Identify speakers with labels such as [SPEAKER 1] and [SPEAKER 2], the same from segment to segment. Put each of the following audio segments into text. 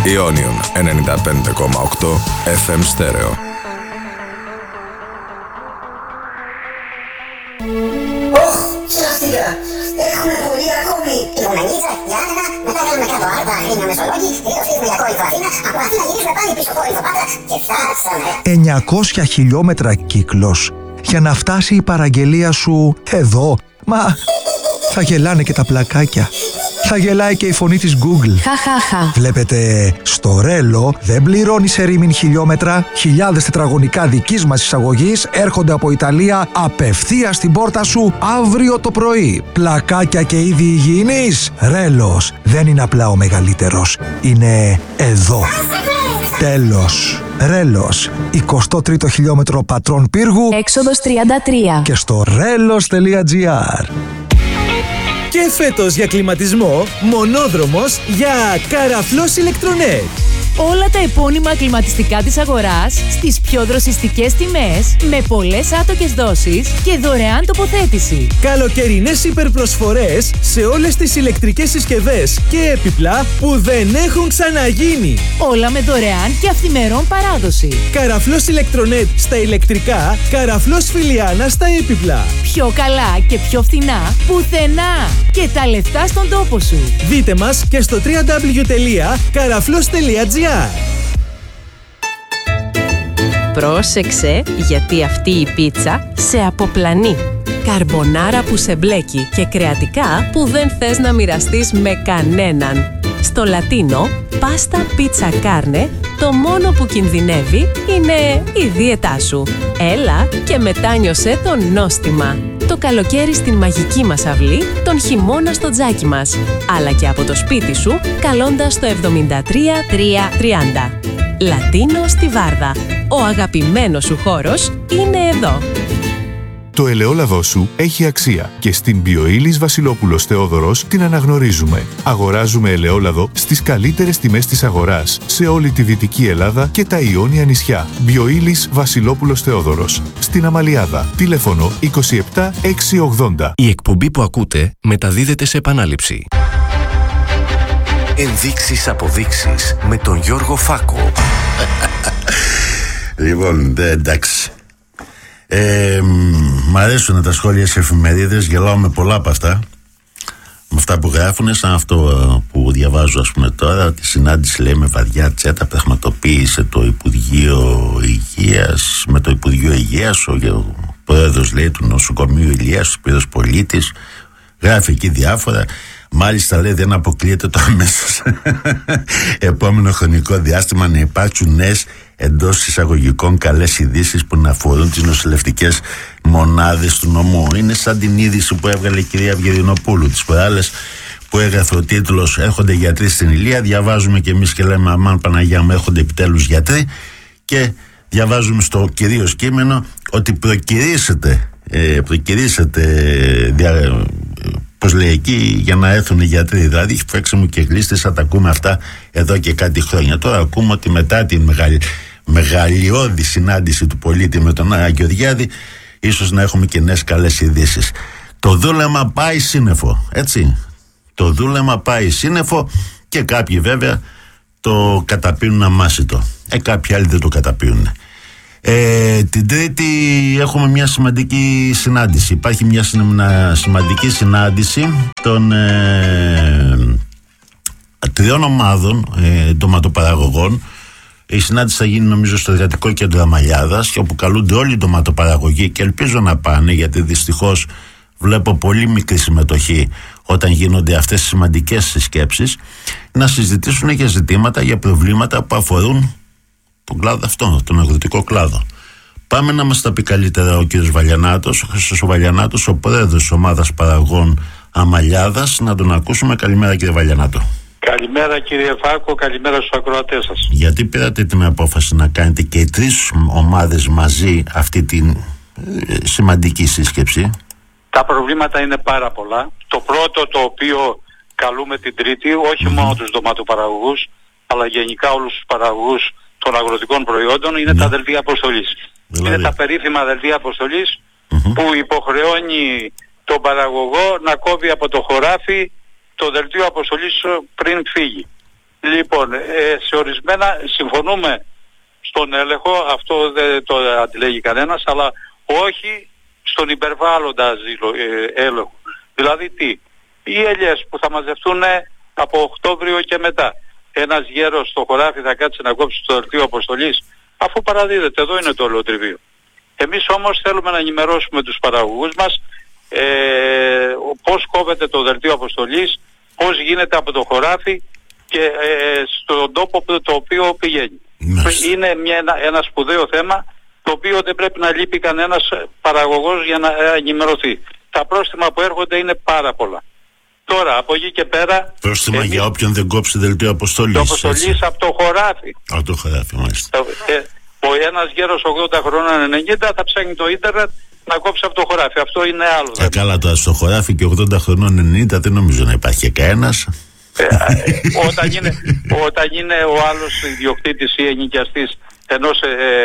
[SPEAKER 1] Ionion 95,8 FM στέρεο.
[SPEAKER 2] Σωστήρα, έχουμε πολύ ακόμη. Η Γουμενίτσα, η Άννα, μετά κάνουμε κάτω Άρτα, Αθήνα Μεσολόγγι, διορθίζουμε για Κόρινθο Αθήνα, από Αθήνα γυρίζουμε πάλι πίσω Κόρινθο Πάτρα και φτάσαμε.
[SPEAKER 3] 900 χιλιόμετρα κύκλος για να φτάσει η παραγγελία σου εδώ. Μα θα γελάνε και τα πλακάκια. Θα γελάει και η φωνή της Google.
[SPEAKER 4] Χαχαχα.
[SPEAKER 3] Βλέπετε, στο Ρέλο δεν πληρώνεις ερήμην χιλιόμετρα. Χιλιάδες τετραγωνικά δικής μας εισαγωγής έρχονται από Ιταλία απευθείας στην πόρτα σου αύριο το πρωί. Πλακάκια και είδη υγιεινής. Ρέλος δεν είναι απλά ο μεγαλύτερος. Είναι εδώ. Τέλος. Ρέλος, 23ο χιλιόμετρο Πατρών Πύργου,
[SPEAKER 4] έξοδος 33.
[SPEAKER 3] και στο relos.gr.
[SPEAKER 5] Και φέτος για κλιματισμό, μονόδρομος για Καραφλός Ηλεκτρονέτ.
[SPEAKER 6] Όλα τα επώνυμα κλιματιστικά της αγοράς στις πιο δροσιστικές τιμές, με πολλές άτοκες δόσεις και δωρεάν τοποθέτηση.
[SPEAKER 5] Καλοκαιρινές υπερπροσφορές σε όλες τις ηλεκτρικές συσκευές και έπιπλα που δεν έχουν ξαναγίνει.
[SPEAKER 6] Όλα με δωρεάν και αυθημερών παράδοση.
[SPEAKER 5] Καραφλός Ηλεκτρονέτ στα ηλεκτρικά, Καραφλός Φιλιάνα στα έπιπλα.
[SPEAKER 6] Πιο καλά και πιο φθηνά πουθενά. Και τα λεφτά στον τόπο σου.
[SPEAKER 5] Δείτε μας και στο www.karaflos.gr.
[SPEAKER 7] Πρόσεξε, γιατί αυτή η πίτσα σε αποπλανεί. Καρμπονάρα που σε μπλέκει και κρεατικά που δεν θες να μοιραστείς με κανέναν. Στο λατίνο, πάστα πίτσα κάρνε, το μόνο που κινδυνεύει είναι η δίαιτά σου. Έλα και μετάνιωσέ το νόστιμα. Το καλοκαίρι στην μαγική μας αυλή, τον χειμώνα στο τζάκι μας. Αλλά και από το σπίτι σου, καλώντας το 73330. Λατίνο στη Βάρδα. Ο αγαπημένος σου χώρος είναι εδώ.
[SPEAKER 8] Το ελαιόλαδό σου έχει αξία και στην Μπιοήλις Βασιλόπουλος Θεόδωρος την αναγνωρίζουμε. Αγοράζουμε ελαιόλαδο στις καλύτερες τιμές της αγοράς σε όλη τη Δυτική Ελλάδα και τα Ιόνια νησιά. Μπιοήλις Βασιλόπουλος Θεόδωρος. Στην Αμαλιάδα. Τηλέφωνο 27 680.
[SPEAKER 9] Η εκπομπή που ακούτε μεταδίδεται σε επανάληψη. Ενδείξεις αποδείξεις με τον Γιώργο Φάκο.
[SPEAKER 10] Λοιπόν, εντάξει. Μ' αρέσουν τα σχόλια σε εφημερίδες, γελάω με πολλά από αυτά. Με αυτά που γράφουν, σαν αυτό που διαβάζω ας πούμε τώρα, τη συνάντηση λέει με βαριά τσέτα πραγματοποίησε το Υπουργείο Υγείας, με το Υπουργείο Υγείας, ο πρόεδρος λέει του νοσοκομείου Ηλίας, ο Σπύρος Πολίτης, γράφει εκεί διάφορα. Μάλιστα λέει δεν αποκλείεται το αμέσως επόμενο χρονικό διάστημα να υπάρξουν νέες εντός εισαγωγικών καλές ειδήσεις που να αφορούν τις νοσηλευτικές μονάδες του νομού. Είναι σαν την είδηση που έβγαλε η κυρία Αυγερινοπούλου τις προάλλες, που έγραφε ο τίτλος «Έρχονται γιατροί στην Ηλία». Διαβάζουμε και εμείς και λέμε αμάν Παναγιά μου, έρχονται επιτέλους γιατροί, και διαβάζουμε στο κυρίως κείμενο ότι προκυρήσετε πως λέει εκεί, για να έρθουν οι γιατροί. Δηλαδή φέξε μου και γλίστησα, τα ακούμε αυτά εδώ και κάτι χρόνια. Τώρα ακούμε ότι μετά την μεγαλειώδη συνάντηση του πολίτη με τον Άγιο Γεωργιάδη, ίσως να έχουμε και νέες καλές ειδήσεις. Το δούλεμα πάει σύννεφο, έτσι. Το δούλεμα πάει σύννεφο και κάποιοι βέβαια το καταπίνουν αμάσιτο. Κάποιοι άλλοι δεν το καταπίνουν. Την Τρίτη έχουμε μια σημαντική συνάντηση. Υπάρχει μια σημαντική συνάντηση των τριών ομάδων ντοματοπαραγωγών. Η συνάντηση θα γίνει νομίζω στο Εργατικό Κέντρο Αμαλιάδας, όπου καλούνται όλοι οι ντοματοπαραγωγοί και ελπίζω να πάνε, γιατί δυστυχώς βλέπω πολύ μικρή συμμετοχή όταν γίνονται αυτές τις σημαντικές συσκέψεις, να συζητήσουν για ζητήματα, για προβλήματα που αφορούν τον κλάδο αυτό, τον αγροτικό κλάδο. Πάμε να μας τα πει καλύτερα ο κύριος Βαλιανάτος, ο Χρήστος Βαλιανάτος, ο πρόεδρος της ομάδας παραγών Αμαλιάδας. Να τον ακούσουμε. Καλημέρα κύριε Βαλιανάτο.
[SPEAKER 11] Καλημέρα κύριε Φάκο, καλημέρα στους ακροατές σας.
[SPEAKER 10] Γιατί πήρατε την απόφαση να κάνετε και οι τρεις ομάδες μαζί αυτή τη σημαντική σύσκεψη?
[SPEAKER 11] Τα προβλήματα είναι πάρα πολλά. Το πρώτο, το οποίο καλούμε την Τρίτη, όχι μόνο τους ντοματοπαραγωγούς, αλλά γενικά όλους τους παραγωγούς των αγροτικών προϊόντων, είναι τα δελτία αποστολής. Δηλαδή. Είναι τα περίφημα δελτία αποστολής που υποχρεώνει τον παραγωγό να κόβει από το χωράφι το δελτίο αποστολής πριν φύγει. Λοιπόν, σε ορισμένα συμφωνούμε στον έλεγχο, αυτό δεν το αντιλέγει κανένας, αλλά όχι στον υπερβάλλοντα έλεγχο. Δηλαδή τι, οι ελιές που θα μαζευτούν από Οκτώβριο και μετά, ένας γέρος στο χωράφι θα κάτσει να κόψει το δελτίο αποστολής, αφού παραδίδεται, εδώ είναι το ολοτριβείο. Εμείς όμως θέλουμε να ενημερώσουμε τους παραγωγούς μας πώς κόβεται το δελτίο αποστολής, πώς γίνεται από το χωράφι και στον τόπο το οποίο πηγαίνει. Είναι ένα σπουδαίο θέμα, το οποίο δεν πρέπει να λείπει κανένας παραγωγός για να ενημερωθεί. Τα πρόστιμα που έρχονται είναι πάρα πολλά. Τώρα, από εκεί και πέρα...
[SPEAKER 10] Πρόστιμα για όποιον δεν κόψει δελτίο αποστολής.
[SPEAKER 11] Το αποστολής από το χωράφι.
[SPEAKER 10] Από το χωράφι, μάλιστα.
[SPEAKER 11] Ένας γέρος 80 χρόνων 90 θα ψάχνει το ίντερνετ να κόψει από το χωράφι. Αυτό είναι άλλο.
[SPEAKER 10] Καλά, τώρα στο χωράφι και 80 χρονών 90 δεν νομίζω να υπάρχει κανένας.
[SPEAKER 11] Όταν είναι ο άλλος ιδιοκτήτης ή ενοικιαστής ενός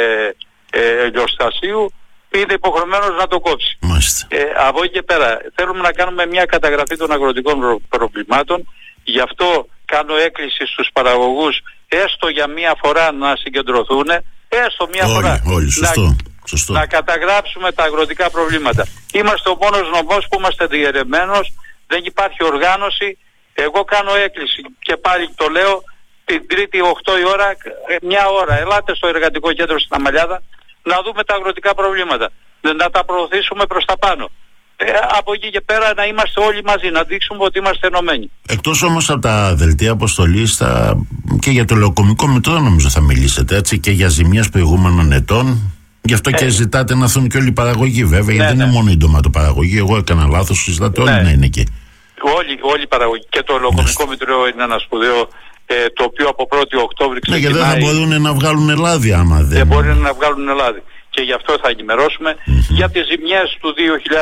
[SPEAKER 11] εργοστασίου, είναι υποχρεωμένος να το κόψει. Από εκεί και πέρα θέλουμε να κάνουμε μια καταγραφή των αγροτικών προβλημάτων. Γι' αυτό κάνω έκκληση στους παραγωγούς έστω για μία φορά να συγκεντρωθούν, έστω μία φορά
[SPEAKER 10] σωστό.
[SPEAKER 11] Να καταγράψουμε τα αγροτικά προβλήματα. Είμαστε ο μόνος νομός που είμαστε διαιρεμένος, δεν υπάρχει οργάνωση. Εγώ κάνω έκκληση και πάλι το λέω, την Τρίτη 8 η ώρα, μια ώρα, ελάτε στο εργατικό κέντρο στην Αμαλιάδα να δούμε τα αγροτικά προβλήματα, να τα προωθήσουμε προς τα πάνω. Από εκεί και πέρα να είμαστε όλοι μαζί, να δείξουμε ότι είμαστε ενωμένοι.
[SPEAKER 10] Εκτός όμως από τα δελτία αποστολής και για το λεωκομικό μετρό νομίζω θα μιλήσετε, έτσι, και για ζημιές προηγούμενων ετών. Γι' αυτό και ζητάτε να έρθουν και όλοι οι παραγωγοί, βέβαια, γιατί δεν είναι μόνο η ντοματοπαραγωγή. Εγώ έκανα λάθος, ζητάτε όλοι να είναι εκεί.
[SPEAKER 11] Όλοι οι παραγωγοί. Και το λεωκομικό μητρό είναι ένα σπουδαίο, το οποίο από 1η Οκτώβρη ξεκινάει.
[SPEAKER 10] Ναι, γιατί δεν θα μπορούν να βγάλουν ελάδι άμα δεν
[SPEAKER 11] μπορεί να βγάλουν ελάδι. Και γι' αυτό θα ενημερώσουμε. Για τις ζημιές του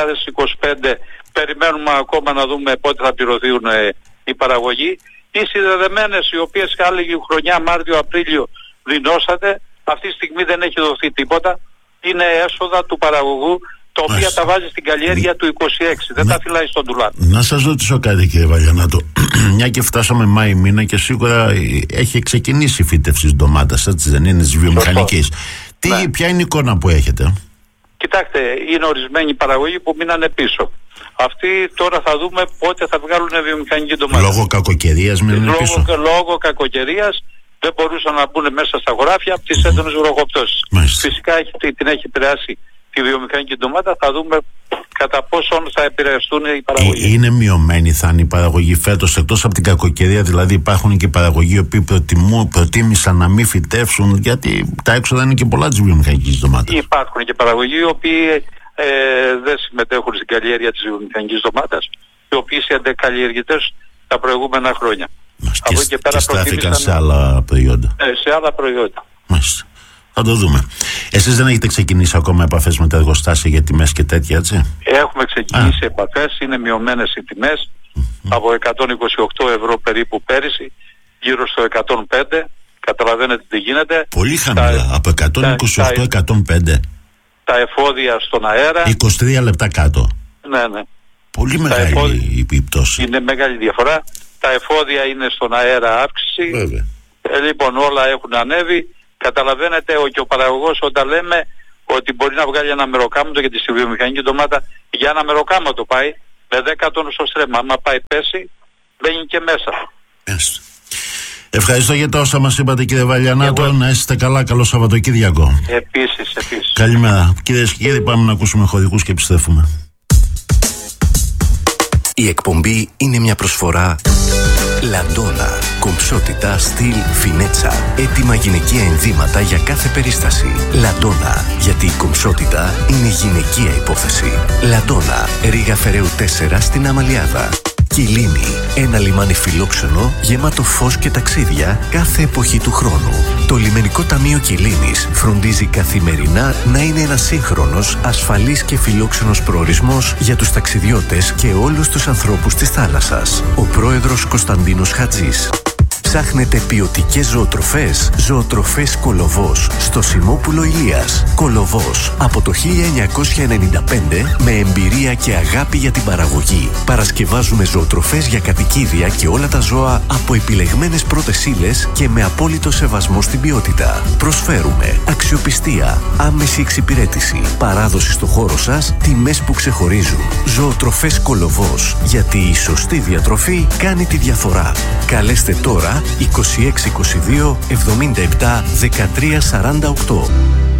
[SPEAKER 11] 2025 περιμένουμε ακόμα να δούμε πότε θα πληρωθούν οι παραγωγοί. Οι συνδεδεμένες, οι οποίες άλλη χρονιά, Μάρτιο-Απρίλιο, δεινώσατε, αυτή τη στιγμή δεν έχει δοθεί τίποτα. Είναι έσοδα του παραγωγού, τα οποία τα βάζει στην καλλιέργεια του 26. Δεν τα φυλάει στον ντουλάπ.
[SPEAKER 10] Να σας ρωτήσω κάτι, κύριε Βαλιανάτο. Μια και φτάσαμε Μάη μήνα και σίγουρα έχει ξεκινήσει η φύτευση ντομάτας, έτσι δεν είναι, της βιομηχανικής. Ποια είναι η εικόνα που έχετε?
[SPEAKER 11] Κοιτάξτε, είναι ορισμένοι παραγωγοί που μείνανε πίσω. Αυτοί τώρα θα δούμε πότε θα βγάλουν βιομηχανική ντομάτα.
[SPEAKER 10] Λόγω κακοκαιρίας μείνανε πίσω.
[SPEAKER 11] Λόγω κακοκαιρίας δεν μπορούσαν να μπουν μέσα στα χωράφια από τις έντονες βροχοπτώσεις. Φυσικά την έχει επηρεάσει τη βιομηχανική ντομάτα, θα δούμε κατά πόσον θα επηρεαστούν οι παραγωγοί.
[SPEAKER 10] Είναι μειωμένοι θα είναι οι παραγωγοί φέτος, εκτός από την κακοκαιρία, δηλαδή υπάρχουν και παραγωγοί οι οποίοι προτίμησαν να μην φυτεύσουν, γιατί τα έξοδα είναι και πολλά της βιομηχανικής ντομάτας.
[SPEAKER 11] Υπάρχουν και παραγωγοί οι οποίοι δεν συμμετέχουν στην καλλιέργεια της βιομηχανικής ντομάτας, οι οποίοι είναι καλλιεργητές τα προηγούμενα χρόνια.
[SPEAKER 10] Και στράφηκαν σε άλλα προϊόντα.
[SPEAKER 11] Σε άλλα προϊόντα.
[SPEAKER 10] Μάλιστα. Θα το δούμε. Εσείς δεν έχετε ξεκινήσει ακόμα επαφές με τα εργοστάσια για τιμές και τέτοια, έτσι?
[SPEAKER 11] Έχουμε ξεκινήσει επαφές, είναι μειωμένες οι τιμές, από 128 ευρώ περίπου πέρυσι, γύρω στο 105, καταλαβαίνετε τι γίνεται.
[SPEAKER 10] Πολύ χαμηλά, από 128-105.
[SPEAKER 11] Τα εφόδια στον αέρα.
[SPEAKER 10] 23 λεπτά κάτω.
[SPEAKER 11] Ναι.
[SPEAKER 10] Πολύ μεγάλη η πτώση.
[SPEAKER 11] Είναι μεγάλη διαφορά. Τα εφόδια είναι στον αέρα αύξηση.
[SPEAKER 10] Βέβαια.
[SPEAKER 11] Λοιπόν, όλα έχουν ανέβει. Καταλαβαίνετε και ο παραγωγός, όταν λέμε ότι μπορεί να βγάλει ένα μεροκάματο, γιατί στη βιομηχανική ντομάτα για ένα μεροκάματο πάει με 10 τόνους στο στρέμμα. Άμα πάει πέσει, μπαίνει και μέσα.
[SPEAKER 10] Ευχαριστώ για τα όσα μας είπατε, κύριε Βαλιανάτο. Να είστε καλά, καλό Σαββατοκύριακο.
[SPEAKER 11] Επίσης.
[SPEAKER 10] Καλημέρα. Κυρίες και κύριοι, πάμε να ακούσουμε χωρικούς και επιστρέφουμε.
[SPEAKER 9] Η εκπομπή είναι μια προσφορά Λαντόνα. Κομψότητα, στυλ, φινέτσα. Έτοιμα γυναικεία ενδύματα για κάθε περίσταση. Λαντόνα. Γιατί η κομψότητα είναι γυναικεία υπόθεση. Λαντόνα. Ρήγα Φεραίου 4 στην Αμαλιάδα. Κιλίνη. Ένα λιμάνι φιλόξενο γεμάτο φως και ταξίδια κάθε εποχή του χρόνου. Το Λιμενικό Ταμείο Κιλίνης φροντίζει καθημερινά να είναι ένας σύγχρονος, ασφαλής και φιλόξενος προορισμός για τους ταξιδιώτες και όλους τους ανθρώπους της θάλασσας. Ο πρόεδρος Κωνσταντίνος Χατζής. Ψάχνετε ποιοτικές ζωοτροφές? Ζωοτροφές Κολοβός στο Σιμόπουλο Ηλίας. Κολοβός από το 1995 με εμπειρία και αγάπη για την παραγωγή. Παρασκευάζουμε ζωοτροφές για κατοικίδια και όλα τα ζώα από επιλεγμένες πρώτες ύλες και με απόλυτο σεβασμό στην ποιότητα. Προσφέρουμε αξιοπιστία, άμεση εξυπηρέτηση, παράδοση στο χώρο σας, τιμές που ξεχωρίζουν. Ζωοτροφές Κολοβός, γιατί η σωστή διατροφή κάνει τη διαφορά. Καλέστε τώρα 2622 77 13 48.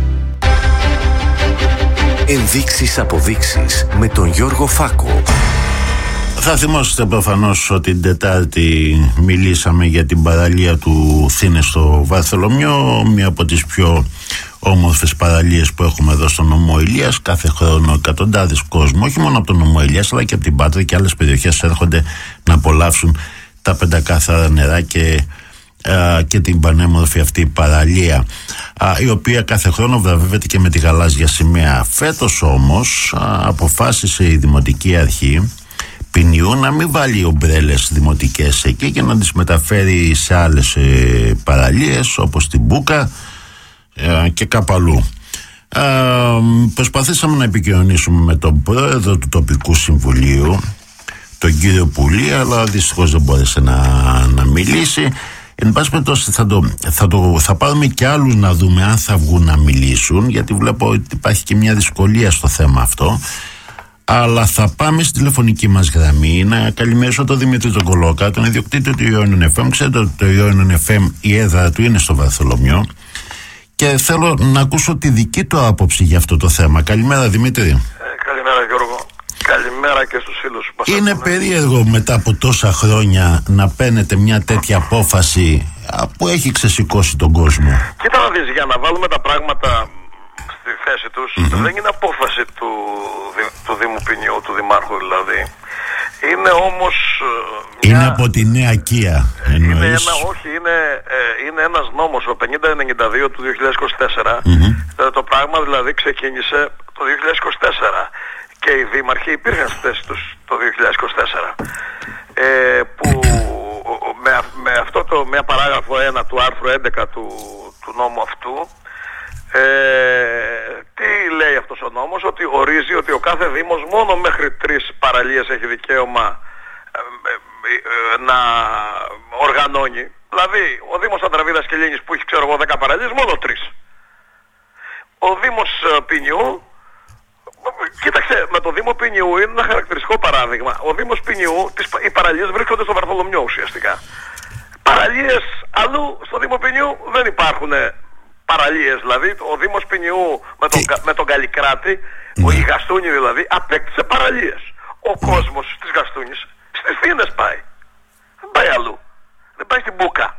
[SPEAKER 9] Ενδείξεις αποδείξεις με τον Γιώργο Φάκο.
[SPEAKER 10] Θα θυμόσαστε προφανώς ότι την Τετάρτη μιλήσαμε για την παραλία του Θήνε στο Βαρθολομιό, μία από τις πιο όμορφες παραλίες που έχουμε εδώ στο νομό Ηλίας. Κάθε χρόνο εκατοντάδες κόσμο, όχι μόνο από τον νομό Ηλίας αλλά και από την Πάτρα και άλλες περιοχές, έρχονται να απολαύσουν τα πεντακάθαρα νερά και την πανέμορφη αυτή παραλία, η οποία κάθε χρόνο βραβεύεται και με τη γαλάζια σημαία. Φέτος όμως αποφάσισε η Δημοτική Αρχή Ποινιού να μην βάλει ομπρέλες δημοτικές εκεί και να τις μεταφέρει σε άλλες παραλίες όπως την Μπούκα και κάπου αλλού. Προσπαθήσαμε να επικοινωνήσουμε με τον πρόεδρο του τοπικού συμβουλίου, τον κύριο Πουλή, αλλά δυστυχώς δεν μπόρεσε να μιλήσει. Εν πάση περιπτώσει θα πάρουμε και άλλους να δούμε αν θα βγουν να μιλήσουν, γιατί βλέπω ότι υπάρχει και μια δυσκολία στο θέμα αυτό. Αλλά θα πάμε στη τηλεφωνική μας γραμμή να καλημερίσω τον Δημήτρη τον Κολόκα, τον ιδιοκτήτη του Ιόνιον FM. Ξέρετε ότι το Ιόνιον FM η έδρα του είναι στο Βαρθολομιό και θέλω να ακούσω τη δική του άποψη για αυτό το θέμα. Καλημέρα Δημήτρη.
[SPEAKER 4] Καλημέρα Γιώργο. Καλημέρα και στους φίλους που μας
[SPEAKER 10] Είναι περίεργο μετά από τόσα χρόνια να παίρνετε μια τέτοια απόφαση που έχει ξεσηκώσει τον κόσμο.
[SPEAKER 4] Κοίτα να δεις, για να βάλουμε τα πράγματα στη θέση τους, δεν είναι απόφαση του Δήμου Ποινιού, του Δημάρχου δηλαδή. Είναι όμως
[SPEAKER 10] είναι από τη Νέα Κία εννοείς?
[SPEAKER 4] Είναι ένας νόμος, ο 5092 του 2024. Το πράγμα δηλαδή ξεκίνησε το 2024 και οι δήμαρχοι υπήρχαν στη θέση τους το 2024, που με παράγραφο 1 του άρθρου 11 του νόμου αυτού, τι λέει αυτός ο νόμος? Ότι ορίζει ότι ο κάθε δήμος μόνο μέχρι 3 παραλίες έχει δικαίωμα να οργανώνει. Δηλαδή ο Δήμος Αντραβίδας και Λίνης που έχει 10 παραλίες, μόνο 3. Ο Δήμος Ποινιού, κοίταξε, με το Δήμο Ποινιού είναι ένα χαρακτηριστικό παράδειγμα. Ο Δήμος Ποινιού, οι παραλίες βρίσκονται στο Βαρθολομιό ουσιαστικά. Παραλίες αλλού στο Δήμο Ποινιού δεν υπάρχουν παραλίες. Δηλαδή ο Δήμος Ποινιού με τον Καλλικράτη, η Γαστούνη δηλαδή, απέκτησε παραλίες. Ο κόσμος της Γαστούνης στις Θήνες πάει. Δεν πάει αλλού. Δεν πάει στην Μπούκα.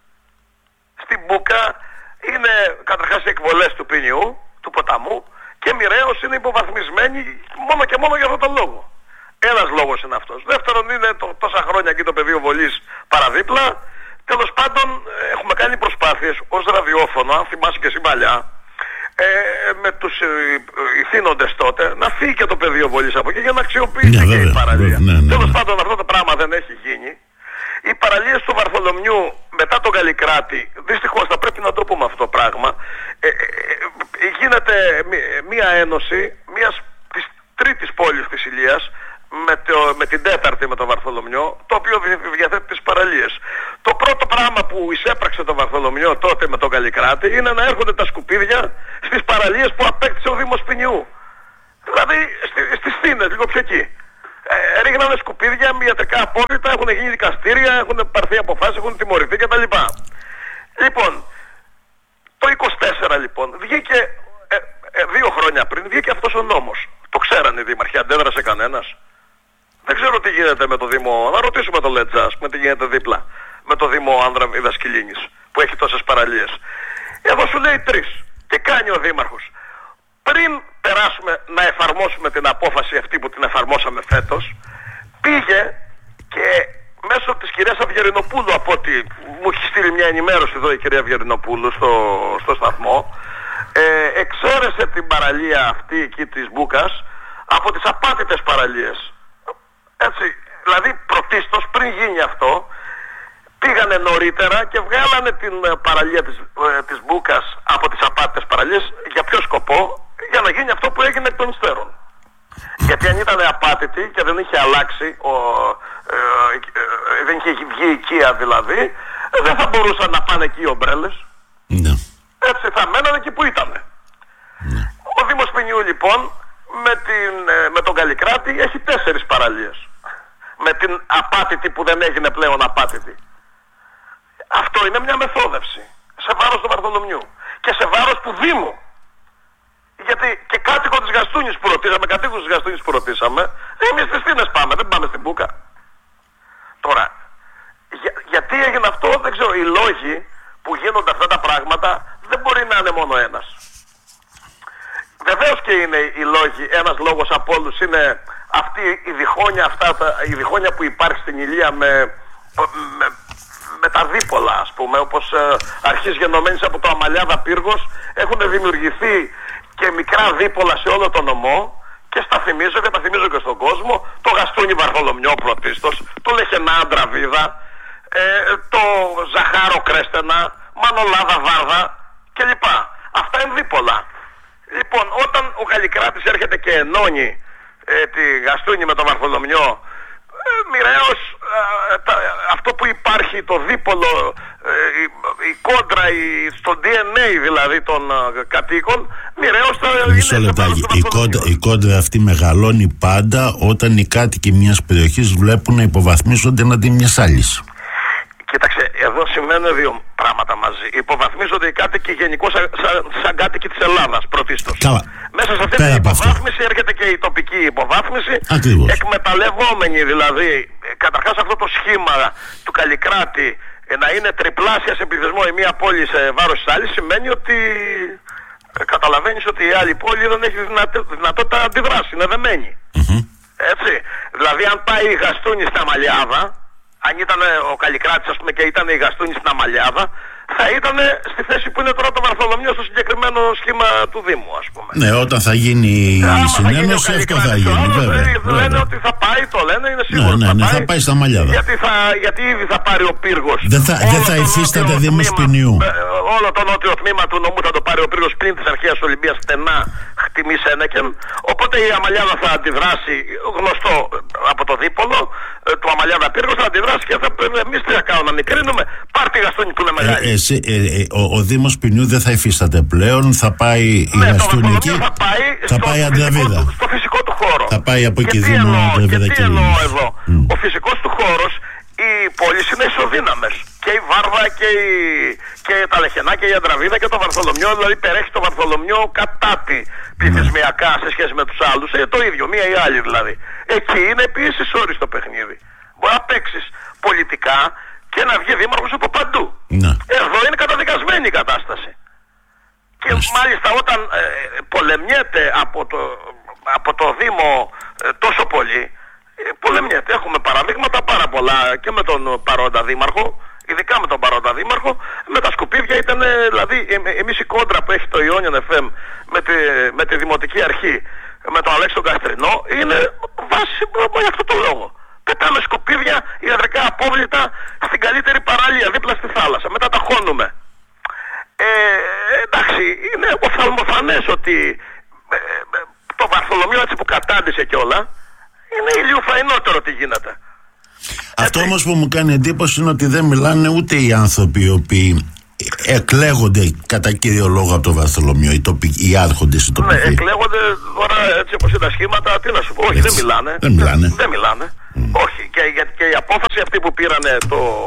[SPEAKER 4] Στην Μπούκα είναι καταρχάς οι εκβολές του Ποινιού, του ποταμού, και μοιραίως είναι υποβαθμισμένοι μόνο και μόνο για αυτόν τον λόγο. Ένας λόγος είναι αυτός. Δεύτερον, είναι τόσα χρόνια εκεί το πεδίο βολής παραδίπλα. Τέλος πάντων, έχουμε κάνει προσπάθειες ως ραδιόφωνο, αν θυμάσαι και εσύ παλιά, με τους ηθήνοντες τότε, να φύγει και το πεδίο βολής από εκεί για να αξιοποιήσει και η παραλία. Τέλος πάντων, αυτό το πράγμα δεν έχει γίνει. Οι παραλίες του Βαρθολομιού μετά τον Καλλικράτη, δυστυχώς θα πρέπει να το πούμε αυτό το πράγμα, γίνεται μία ένωση της τρίτης πόλης της Ηλίας με την τέταρτη, με το Βαρθολομιό, το οποίο διαθέτει τις παραλίες. Το πρώτο πράγμα που εισέπραξε το Βαρθολομιό τότε με τον Καλλικράτη είναι να έρχονται τα σκουπίδια στις παραλίες που απέκτησε ο Δήμος Ποινιού. Δηλαδή στις Θήνες, λίγο πιο εκεί. Ρίχνανε σκουπίδια με ιατρικά απόρριτα, έχουν γίνει δικαστήρια, έχουν πάρθει αποφάσεις, έχουν τιμωρηθεί κτλ. Λοιπόν, το 24 λοιπόν βγήκε 2 χρόνια πριν, βγήκε αυτός ο νόμος. Το ξέρανε οι δήμαρχοι, αντέδρασε κανένας? Δεν ξέρω τι γίνεται με το Δήμο, να ρωτήσουμε το Λέτζα, ας πούμε, τι γίνεται δίπλα με το Δήμο Άνδρα Κιλίνης που έχει τόσες παραλίες. Εδώ σου λέει 3. Τι κάνει ο Δήμαρχος? Πριν περάσουμε να εφαρμόσουμε την απόφαση αυτή που την εφαρμόσαμε φέτος, πήγε και μέσω της κυρίας Αυγερινοπούλου, από ότι μου έχει στείλει μια ενημέρωση εδώ η κυρία Αυγερινοπούλου στο σταθμό, εξαίρεσε την παραλία αυτή εκεί της Μπούκας από τις απάτητες παραλίες. Έτσι, δηλαδή πρωτίστως πριν γίνει αυτό, πήγανε νωρίτερα και βγάλανε την παραλία της Μπούκας από τις απάτητες παραλίες. Για ποιο σκοπό? Για να γίνει αυτό που έγινε εκ των υστέρων. Γιατί αν ήταν απάτητη και δεν είχε αλλάξει, δεν είχε βγει οικία δηλαδή, δεν θα μπορούσαν να πάνε εκεί οι ομπρέλες.
[SPEAKER 10] Ναι.
[SPEAKER 4] Έτσι θα μένανε εκεί που ήτανε.
[SPEAKER 10] Ναι.
[SPEAKER 4] Ο Δήμος Ποινιού λοιπόν με τον Καλλικράτη έχει 4 παραλίες. Με την απάτητη που δεν έγινε πλέον απάτητη. Αυτό είναι μια μεθόδευση σε βάρος του Βαρθολομιού και σε βάρος του Δήμου. Γιατί και κάτοικο της Γαστούνης που ρωτήσαμε, κατοίκους της Γαστούνης που ρωτήσαμε, εμείς στις Θήνες πάμε, δεν πάμε στην Μπούκα. Τώρα, γιατί έγινε αυτό δεν ξέρω. Οι λόγοι που γίνονται αυτά τα πράγματα δεν μπορεί να είναι μόνο ένας. Βεβαίως και είναι οι λόγοι, ένας λόγος από όλους είναι αυτή η διχόνοια που υπάρχει στην Ηλία με τα δίπολα, ας πούμε, όπως αρχής γενομένης από το Αμαλιάδα Πύργος έχουν δημιουργηθεί και μικρά δίπολα σε όλο τον νομό και στα θυμίζω και τα θυμίζω και στον κόσμο, το Γαστούνι Βαρθολομιό πρωτίστως, το Λεχενά Αντραβίδα, το Ζαχάρο Κρέστενα, Μανολάδα Βάρδα κλπ. Αυτά είναι δίπολα. Λοιπόν, όταν ο Καλλικράτης έρχεται και ενώνει τη Γαστούνη με τον Βαρθολομιό, μοιραίως αυτό που υπάρχει, το δίπολο, η κόντρα, στο DNA δηλαδή των κατοίκων, μοιραίως θα είναι.
[SPEAKER 10] Η κόντρα αυτή μεγαλώνει πάντα όταν οι κάτοικοι μιας περιοχής βλέπουν να υποβαθμίζονται εναντί μιας άλλης.
[SPEAKER 4] Κοίταξε, εδώ σημαίνουν δύο πράγματα μαζί. Υποβαθμίζονται οι κάτοικοι γενικώς σαν κάτοικοι της Ελλάδας, πρωτίστως. Μέσα σε αυτή την υποβάθμιση έρχεται και η τοπική υποβάθμιση.
[SPEAKER 10] Ακριβώς.
[SPEAKER 4] Εκμεταλλευόμενοι δηλαδή, καταρχάς αυτό το σχήμα του Καλλικράτη να είναι τριπλάσια σε πληθυσμό η μία πόλη σε βάρος της άλλης, σημαίνει ότι καταλαβαίνεις ότι η άλλη πόλη δεν έχει δυνατότητα να αντιδράσει, είναι δεμένη. Έτσι. Δηλαδή αν πάει η Γαστούνη στα Αμαλιάδα, αν ήταν ο Καλλικράτης ας πούμε και ήταν η Γαστούνη στην Αμαλιάδα, θα ήταν στη θέση που είναι τώρα το Βαρθολομιό στο συγκεκριμένο σχήμα του Δήμου, ας πούμε.
[SPEAKER 10] Ναι, όταν θα γίνει η συνένωση αυτό θα γίνει, βέβαια.
[SPEAKER 4] Λένε ότι θα πάει, το λένε, είναι σίγουρο.
[SPEAKER 10] Ναι, θα πάει στα Αμαλιάδα.
[SPEAKER 4] Γιατί ήδη θα πάρει ο Πύργος.
[SPEAKER 10] Δεν θα υφίσταται Δήμος Ποινιού.
[SPEAKER 4] Όλο το νότιο τμήμα του νομού θα το πάρει ο Πύργος πλην της αρχαίας Ολυμπίας στενά χτιμής Ένεκεν. Οπότε η Αμαλιάδα θα αντιδράσει, γνωστό από το δίπολο του Αμαλιάδα Πύργος, θα αντιδράσει και θα πρέπει εμείς τι θα κάνουμε, να μικρύνουμε. Πάρ' τη Γαστούνη που είναι μεγάλη.
[SPEAKER 10] Ο Δήμος Ποινιού δεν θα υφίσταται πλέον, θα πάει η Γαστούνη εκεί, θα πάει Αντραβίδα.
[SPEAKER 4] Στο φυσικό του χώρο.
[SPEAKER 10] Θα πάει από εκεί Δήμο Αντραβίδα και
[SPEAKER 4] εννοώ εδώ. Ο φυσικός του χώρος, οι πόλεις είναι ισοδύναμες. Και η Βάρδα και τα Λεχενά και η Αντραβίδα και το Βαρθολομιό, δηλαδή περέχει το Βαρθολομιό κατάτι πληθυσμιακά σε σχέση με τους άλλους. Το ίδιο, μία ή άλλη δηλαδή. Εκεί είναι επίσης όριστο παιχνίδι. Μπορεί να παίξεις πολιτικά και να βγει δήμαρχος από παντού.
[SPEAKER 10] Ναι.
[SPEAKER 4] Εδώ είναι καταδικασμένη η κατάσταση. Και μάλιστα όταν πολεμιέται από το Δήμο τόσο πολύ, πολεμιέται. Έχουμε παραδείγματα πάρα πολλά και με τον παρόντα δήμαρχο, ειδικά με τον παρόντα δήμαρχο, με τα σκουπίδια ήταν, δηλαδή εμείς η κόντρα που έχει το Ionian FM με τη Δημοτική Αρχή, με τον Αλέξη τον Καστρινό, είναι βάση για αυτό το λόγο. Πετάμε σκουπίδια, ιατρικά απόβλητα στην καλύτερη παραλία δίπλα στη θάλασσα. Μετά τα χώνουμε. Εντάξει, είναι οφθαλμοφανές ότι το Βαρθολομιό έτσι που κατάντησε κιόλα, είναι ηλιοφαϊνότερο τι γίνεται.
[SPEAKER 10] Αυτό όμως που μου κάνει εντύπωση είναι ότι δεν μιλάνε ούτε οι άνθρωποι οι οποίοι εκλέγονται κατά κύριο λόγο από το Βαρθολομιό, οι άρχοντες οι τοπικοί.
[SPEAKER 4] Ναι, εκλέγονται τώρα έτσι όπως είναι τα σχήματα, τι να σου πω, όχι, δεν μιλάνε. Δεν μιλάνε. Όχι, και η απόφαση αυτή που πήρανε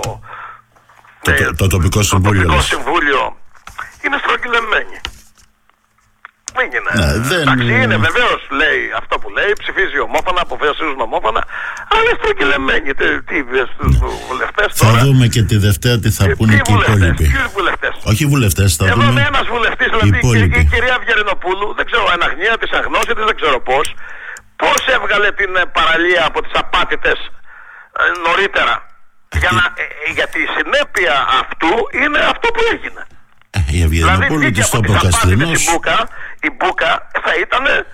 [SPEAKER 10] το τοπικό
[SPEAKER 4] συμβούλιο είναι στρογγυλεμένη. Δεν είναι. Εντάξει, είναι βεβαίως, λέει αυτό που λέει, ψηφίζει ομόφωνα, αποφασίζουν ομόφωνα, αλλά είναι στρογγυλεμένη. Τι βουλευτές τώρα.
[SPEAKER 10] Θα δούμε και τη Δευτέρα τι θα πούνε και οι υπόλοιποι.
[SPEAKER 4] Ποιους βουλευτές?
[SPEAKER 10] Όχι βουλευτές, θα
[SPEAKER 4] εδώ
[SPEAKER 10] δούμε.
[SPEAKER 4] Εδώ είναι ένας βουλευτής, δηλαδή η κυρία Βιερινοπούλου, δεν ξέρω, αναγνία της αγνώσιτης, δεν ξέρω πώς έβγαλε την παραλία από τις απάτητες νωρίτερα. Γιατί η συνέπεια αυτού είναι αυτό που έγινε.
[SPEAKER 10] Η Βιερινοπούλου της το Καστρινός.
[SPEAKER 4] Η Μπούκα θα ήταν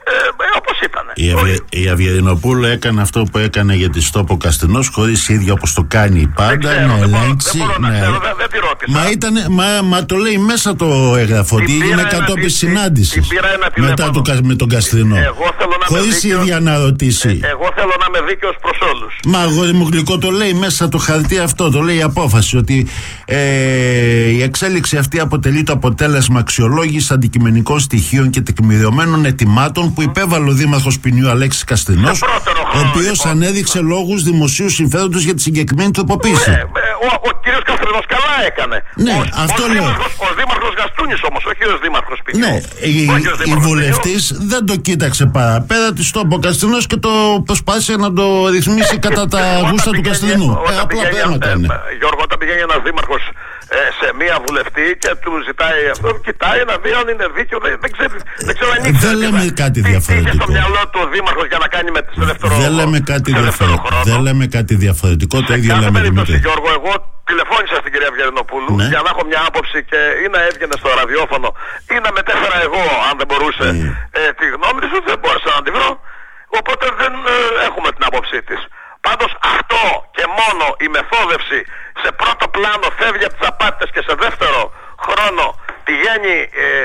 [SPEAKER 4] όπως ήταν.
[SPEAKER 10] Η Αυγερινοπούλου έκανε αυτό που έκανε για τη Στόπο Καστινός, χωρίς ίδια όπως το κάνει πάντα να ελέγξει.
[SPEAKER 4] Δεν τη ρώτησα.
[SPEAKER 10] Μα το λέει μέσα το έγγραφο ότι έγινε κατόπιν συνάντησης με τον Καστινό. Χωρίς ίδια να ρωτήσει.
[SPEAKER 4] Εγώ θέλω να είμαι δίκαιος προς όλους.
[SPEAKER 10] Μα αγόρι μου γλυκό, το λέει μέσα το χαρτί αυτό, το λέει η απόφαση ότι η εξέλιξη αυτή αποτελεί το αποτέλεσμα αξιολόγησης αντικειμενικών στοιχείων και τεκμηριωμένων ετοιμάτων που υπέβαλε ο Δήμαρχος Ποινιού Αλέξης Καστινός, ο οποίος ανέδειξε λόγους δημοσίου συμφέροντος για τη συγκεκριμένη τροποποίηση.
[SPEAKER 4] Ο κύριος Καστινός καλά έκανε.
[SPEAKER 10] Ναι, αυτό λέω.
[SPEAKER 4] Ο Δήμαρχος Γαστούνης όμως, όχι ο Δήμαρχος Ποινιού.
[SPEAKER 10] Ναι, η βουλευτής δεν το κοίταξε παραπέρα της το ο Καστινός και το προσπάθησε να το ρυθμίσει κατά τα γούστα του Καστινού. Απλά πράγματα είναι.
[SPEAKER 4] Γιώργο, όταν πηγαίνει ένας δήμαρχος σε μία βουλευτή και του ζητάει αυτό, κοιτάει να δει αν είναι δίκαιο, δεν ξέρω αν ήξερε.
[SPEAKER 10] Δεν λέμε κάτι διαφορετικό.
[SPEAKER 4] Είχε στο μυαλό του ο δήμαρχος για να κάνει σε δεύτερο χρόνο.
[SPEAKER 10] Δεν λέμε κάτι διαφορετικό, το ίδιο λέμε.
[SPEAKER 4] Γιώργο, εγώ τηλεφώνησα στην κυρία Αυγερινοπούλου για να έχω μια άποψη και ή να έβγαινε στο ραδιόφωνο ή να μετέφερα εγώ, αν δεν μπορούσε, τη γνώμη της, δεν μπόρεσα να τη βρω. Οπότε δεν έχουμε την άποψή της. Πάντως αυτό και μόνο η μεθόδευση σε πρώτο πλάνο φεύγει από τις απάτες και σε δεύτερο χρόνο πηγαίνει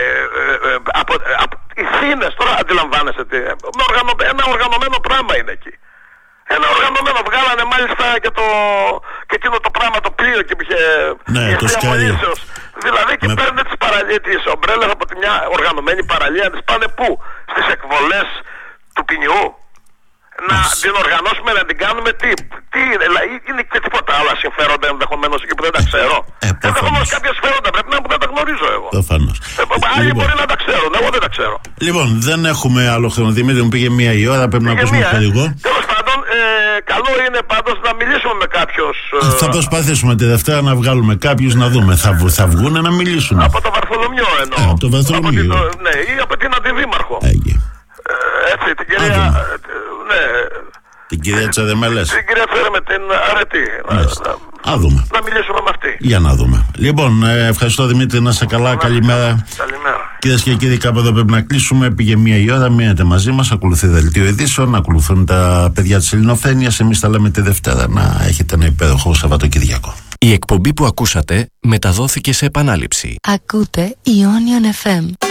[SPEAKER 4] οι θύνες, τώρα αντιλαμβάνεσαι ένα οργανωμένο πράγμα είναι εκεί. Ένα οργανωμένο, βγάλανε μάλιστα και εκείνο το πράγμα το πλοίο και που είχε διαμολύσεως. Δηλαδή και παίρνουν τις ομπρέλες από τη μια οργανωμένη παραλία, να τις πάνε πού? Στις εκβολές του Ποινιού. Να την οργανώσουμε, να την κάνουμε τι είναι και τίποτα άλλα συμφέροντα ενδεχομένως εκεί που δεν τα ξέρω. Ενδεχομένως κάποια συμφέροντα πρέπει να είναι που δεν τα γνωρίζω εγώ.
[SPEAKER 10] Προφανώς.
[SPEAKER 4] Άλλοι μπορεί να τα ξέρουν, εγώ δεν τα ξέρω.
[SPEAKER 10] Λοιπόν, δεν έχουμε άλλο χρόνο. Δημήτρη μου, πήγε 1 η ώρα, πρέπει να ακούσουμε το χορηγό.
[SPEAKER 4] Τέλος πάντων, καλό είναι πάντως να μιλήσουμε με κάποιους.
[SPEAKER 10] Θα προσπαθήσουμε τη Δευτέρα να βγάλουμε κάποιους να δούμε. Θα βγούνε να μιλήσουν.
[SPEAKER 4] Από το Βαρθολομιό εννοώ.
[SPEAKER 10] Από το Βαρθολομιό.
[SPEAKER 4] Ναι, ή από την αντιδήμαρχο. Έτσι, την κυρία.
[SPEAKER 10] Την κυρία Τσαδεμέλες.
[SPEAKER 4] Την κυρία Τσαδεμέλες με την αρετή. Να μιλήσουμε με αυτή.
[SPEAKER 10] Για να δούμε. Λοιπόν, ευχαριστώ Δημήτρη, να είσαι καλά. Καλημέρα. Κυρίες και κύριοι, κάπου εδώ πρέπει να κλείσουμε. Πήγε 1 η ώρα, μείνετε μαζί μας. Ακολουθεί δελτίο ειδήσεων, ακολουθούν τα παιδιά της Ελληνοφρένειας. Εμείς τα λέμε τη Δευτέρα. Να έχετε ένα υπέροχο Σαββατοκυριακό.
[SPEAKER 9] Η εκπομπή που ακούσατε μεταδόθηκε σε επανάληψη.
[SPEAKER 12] Ακούτε Ionian FM.